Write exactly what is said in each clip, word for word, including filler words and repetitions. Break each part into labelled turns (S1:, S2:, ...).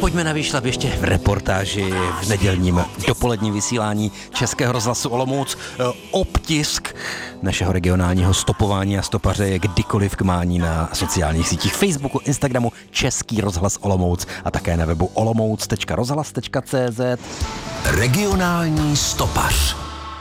S1: pojďme na výšlap ještě v reportáži v nedělním dopoledním vysílání Českého rozhlasu Olomouc. Obtisk našeho regionálního stopování a stopaře je kdykoliv k mání na sociálních sítích Facebooku, Instagramu Český rozhlas Olomouc a také na webu olomouc tečka rozhlas tečka cé zet.
S2: Regionální stopař.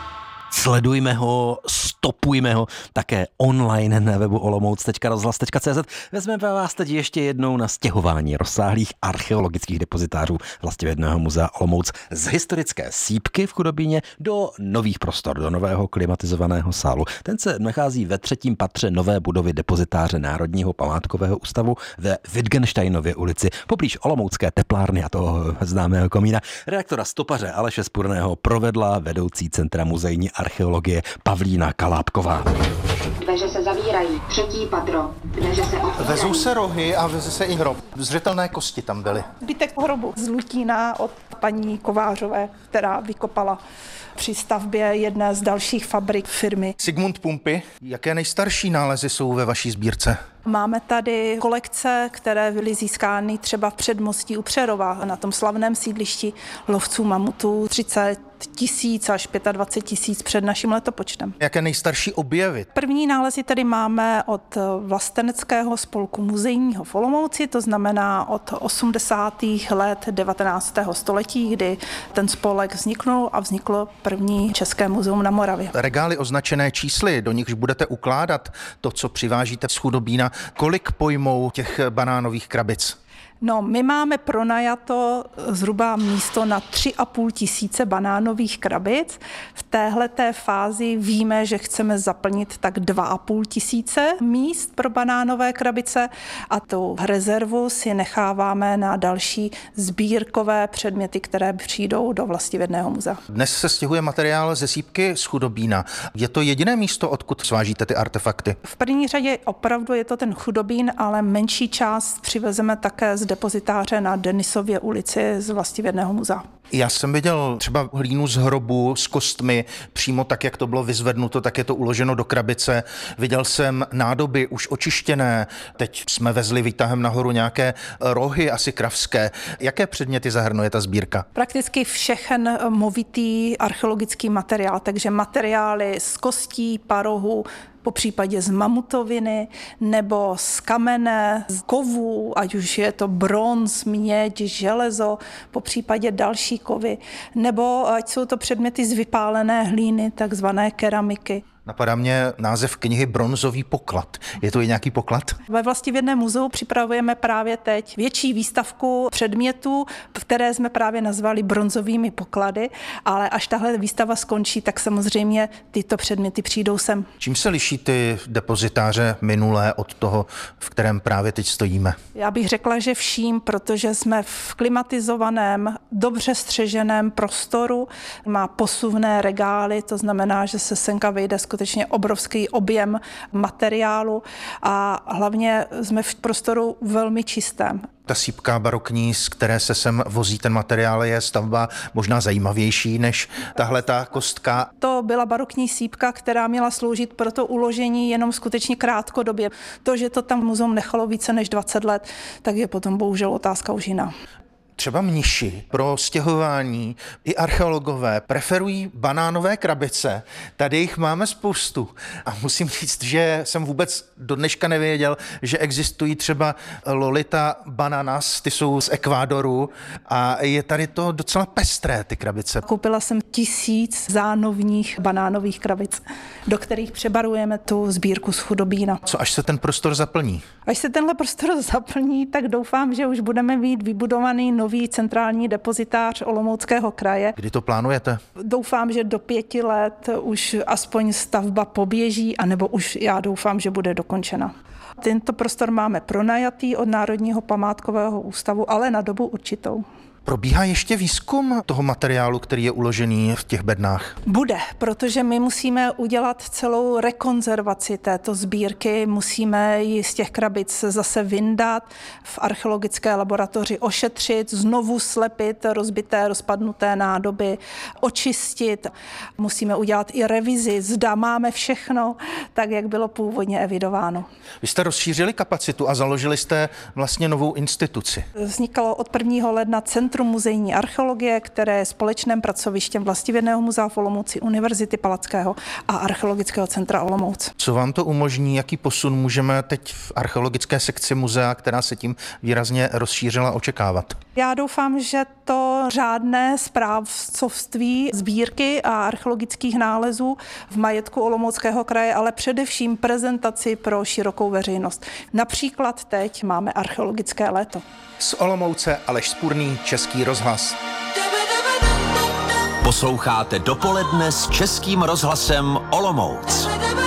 S1: Sledujme ho, stopujme ho také online na webu olomouc tečka rozhlas tečka cé zet. Vezmeme vás teď ještě jednou na stěhování rozsáhlých archeologických depozitářů Vlastivědného muzea Olomouc z historické sýpky v Chudobíně do nových prostor, do nového klimatizovaného sálu. Ten se nachází ve třetím patře nové budovy depozitáře Národního památkového ústavu ve Wittgensteinově ulici, poblíž olomoucké teplárny a toho známého komína. Redaktora stopaře Aleše Spurného provedla vedoucí Centra muzejní archeologie Pavlína Kalápková.
S3: Dveře se zavírají, třetí patro, dveře se otvírají.
S4: Vezou se rohy a veze se i hrob. Zřetelné kosti tam byly.
S5: Zbytek hrobu z Lutína od paní Kovářové, která vykopala při stavbě jedné z dalších fabrik firmy.
S4: Sigmund Pumpy, jaké nejstarší nálezy jsou ve vaší sbírce?
S5: Máme tady kolekce, které byly získány třeba v předmostí u Přerova, na tom slavném sídlišti lovců mamutů, třicet tisíc až dvacet pět tisíc před naším letopočtem.
S4: Jaké nejstarší objevy?
S5: První nálezy tedy máme od vlasteneckého spolku muzejního v Olomouci, to znamená od osmdesátých let devatenáctého století, kdy ten spolek vzniknul a vzniklo první České muzeum na Moravě.
S4: Regály označené čísly, do nichž budete ukládat to, co přivážíte z Chudobína, kolik pojmou těch banánových krabic?
S5: No, my máme pronajato zhruba místo na tři a půl tisíce banánových krabic. V téhleté fázi víme, že chceme zaplnit tak dva a půl tisíce míst pro banánové krabice a tu rezervu si necháváme na další sbírkové předměty, které přijdou do Vlastivědného muzea.
S4: Dnes se stěhuje materiál ze sýpky z Chudobína. Je to jediné místo, odkud svážíte ty artefakty?
S5: V první řadě opravdu je to ten Chudobín, ale menší část přivezeme také z depozitáře na Denisově ulici z Vlastivědného muzea.
S4: Já jsem viděl třeba hlínu z hrobu s kostmi, přímo tak, jak to bylo vyzvednuto, tak je to uloženo do krabice. Viděl jsem nádoby už očištěné, teď jsme vezli výtahem nahoru nějaké rohy, asi kravské. Jaké předměty zahrnuje ta sbírka?
S5: Prakticky všechen movitý archeologický materiál, takže materiály z kostí, parohu, po případě z mamutoviny nebo z kamene, z kovů, ať už je to bronz, měď, železo, po případě další kovy, nebo ať jsou to předměty z vypálené hlíny, takzvané keramiky.
S4: Napadá mě název knihy Bronzový poklad. Je to i nějaký poklad?
S5: Ve Vlastivědném muzeu připravujeme právě teď větší výstavku předmětů, které jsme právě nazvali bronzovými poklady, ale až tahle výstava skončí, tak samozřejmě tyto předměty přijdou sem.
S4: Čím se liší ty depozitáře minulé od toho, v kterém právě teď stojíme?
S5: Já bych řekla, že vším, protože jsme v klimatizovaném, dobře střeženém prostoru, má posuvné regály, to znamená, že se senka vejde skutečně obrovský objem materiálu a hlavně jsme v prostoru velmi čistém.
S4: Ta sýpka barokní, z které se sem vozí ten materiál, je stavba možná zajímavější než tahle ta kostka.
S5: To byla barokní sýpka, která měla sloužit pro to uložení jenom skutečně krátkodobě. To, že to tam muzeum nechalo více než dvacet let, tak je potom bohužel otázka už jiná.
S4: Třeba mniši pro stěhování i archeologové preferují banánové krabice. Tady jich máme spoustu. A musím říct, že jsem vůbec do dneška nevěděl, že existují třeba Lolita bananas, ty jsou z Ekvádoru a je tady to docela pestré, ty krabice.
S5: Koupila jsem tisíc zánovních banánových krabic, do kterých přebarujeme tu sbírku z Chudobína.
S4: Co až se ten prostor zaplní?
S5: Až se tenhle prostor zaplní, tak doufám, že už budeme mít vybudovaný nový centrální depozitář Olomouckého kraje.
S4: Kdy to plánujete?
S5: Doufám, že do pěti let už aspoň stavba poběží, anebo už já doufám, že bude dokončena. Tento prostor máme pronajatý od Národního památkového ústavu, ale na dobu určitou.
S4: Probíhá ještě výzkum toho materiálu, který je uložený v těch bednách?
S5: Bude, protože my musíme udělat celou rekonzervaci této sbírky, musíme ji z těch krabic zase vyndat, v archeologické laboratoři ošetřit, znovu slepit rozbité, rozpadnuté nádoby, očistit. Musíme udělat i revizi, zda máme všechno tak, jak bylo původně evidováno.
S4: Vy jste rozšířili kapacitu a založili jste vlastně novou instituci.
S5: Vznikalo od prvního ledna Centrum muzejní archeologie, které je společným pracovištěm Vlastivědného muzea v Olomouci, Univerzity Palackého a Archeologického centra Olomouc.
S4: Co vám to umožní, jaký posun můžeme teď v archeologické sekci muzea, která se tím výrazně rozšířila, očekávat?
S5: Já doufám, že to řádné správcovství sbírky a archeologických nálezů v majetku Olomouckého kraje, ale především prezentaci pro širokou veřejnost. Například teď máme archeologické léto.
S4: Z Olomouce Aleš Spurný, Český rozhlas.
S2: Posloucháte Dopoledne s Českým rozhlasem Olomouc.